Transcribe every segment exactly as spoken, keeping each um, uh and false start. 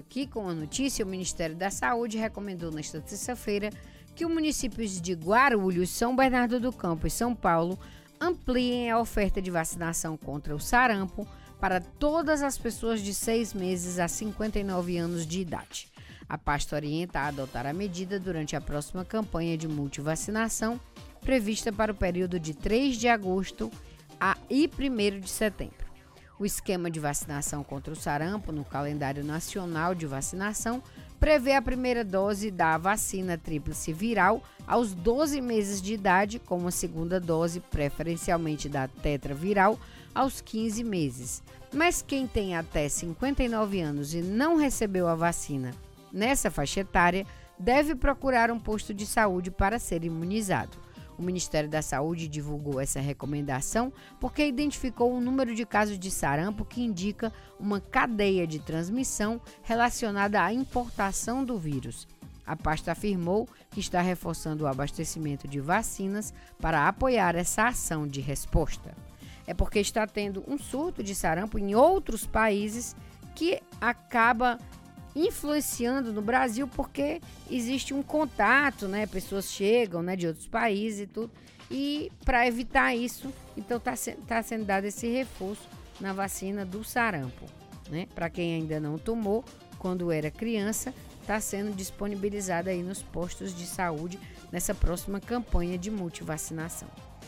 que, com a notícia, o Ministério da Saúde recomendou nesta terça-feira que os municípios de Guarulhos, São Bernardo do Campo e São Paulo ampliem a oferta de vacinação contra o sarampo para todas as pessoas de seis meses a cinquenta e nove anos de idade. A pasta orienta a adotar a medida durante a próxima campanha de multivacinação, prevista para o período de três de agosto a primeiro de setembro. O esquema de vacinação contra o sarampo no calendário nacional de vacinação prevê a primeira dose da vacina tríplice viral aos doze meses de idade, com a segunda dose, preferencialmente da tetraviral, aos quinze meses. Mas quem tem até cinquenta e nove anos e não recebeu a vacina nessa faixa etária deve procurar um posto de saúde para ser imunizado. O Ministério da Saúde divulgou essa recomendação porque identificou um número de casos de sarampo que indica uma cadeia de transmissão relacionada à importação do vírus. A pasta afirmou que está reforçando o abastecimento de vacinas para apoiar essa ação de resposta. É porque está tendo um surto de sarampo em outros países que acaba influenciando no Brasil, porque existe um contato, né? Pessoas chegam, né, de outros países e tudo. E para evitar isso, então está se, tá sendo dado esse reforço na vacina do sarampo, né? Para quem ainda não tomou, quando era criança, está sendo disponibilizada aí nos postos de saúde nessa próxima campanha de multivacinação.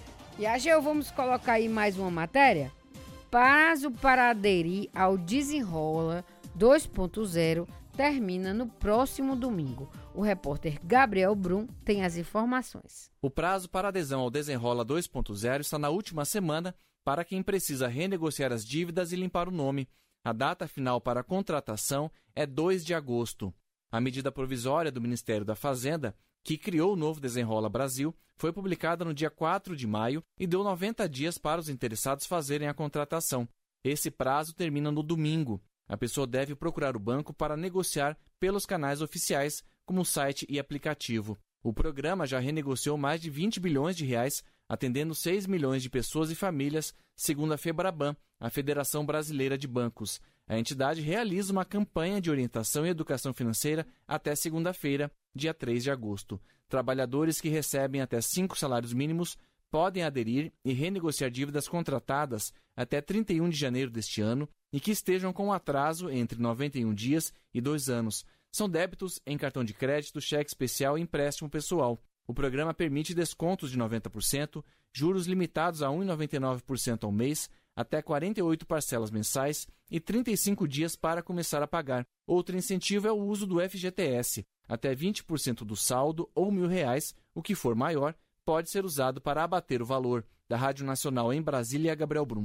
E a Geo, vamos colocar aí mais uma matéria? Prazo para aderir ao Desenrola dois ponto zero termina no próximo domingo. O repórter Gabriel Brum tem as informações. O prazo para adesão ao Desenrola dois ponto zero está na última semana para quem precisa renegociar as dívidas e limpar o nome. A data final para a contratação é dois de agosto. A medida provisória do Ministério da Fazenda, que criou o novo Desenrola Brasil, foi publicada no dia quatro de maio e deu noventa dias para os interessados fazerem a contratação. Esse prazo termina no domingo. A pessoa deve procurar o banco para negociar pelos canais oficiais, como o site e aplicativo. O programa já renegociou mais de vinte bilhões de reais, atendendo seis milhões de pessoas e famílias, segundo a FEBRABAN, a Federação Brasileira de Bancos. A entidade realiza uma campanha de orientação e educação financeira até segunda-feira, dia três de agosto. Trabalhadores que recebem até cinco salários mínimos podem aderir e renegociar dívidas contratadas até trinta e um de janeiro deste ano e que estejam com atraso entre noventa e um dias e dois anos. São débitos em cartão de crédito, cheque especial e empréstimo pessoal. O programa permite descontos de noventa por cento, juros limitados a um vírgula noventa e nove por cento ao mês, até quarenta e oito parcelas mensais e trinta e cinco dias para começar a pagar. Outro incentivo é o uso do F G T S. Até vinte por cento do saldo ou mil reais, o que for maior, pode ser usado para abater o valor. Da Rádio Nacional em Brasília, Gabriel Brum.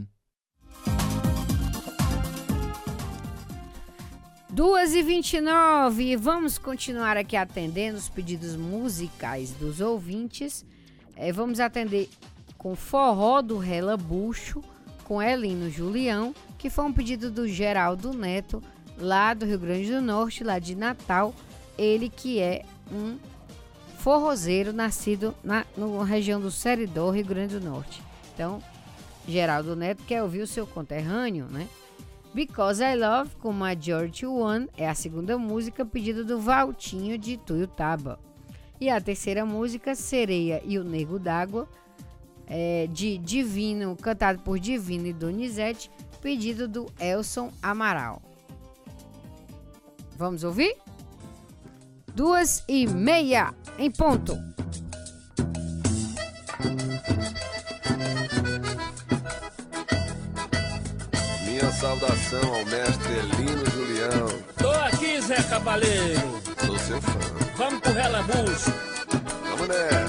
duas e vinte e nove, vamos continuar aqui atendendo os pedidos musicais dos ouvintes. É, vamos atender com Forró do Rela Bucho, com Elino Julião, que foi um pedido do Geraldo Neto, lá do Rio Grande do Norte, lá de Natal. Ele que é um forrozeiro nascido na, na região do Seridó, Rio Grande do Norte. Então, Geraldo Neto quer ouvir o seu conterrâneo, né? Because I Love, com Majority One, é a segunda música pedida do Valtinho de Tuiutaba. E a terceira música, Sereia e o Nego d'Água, é, de Divino, cantado por Divino e Donizete, pedido do Elson Amaral. Vamos ouvir? Duas e meia, em ponto. Minha saudação ao mestre Elino Julião. Tô aqui, Zé Cabaleiro. Sou seu fã. Vamos pro Relabucho. Vamos nessa.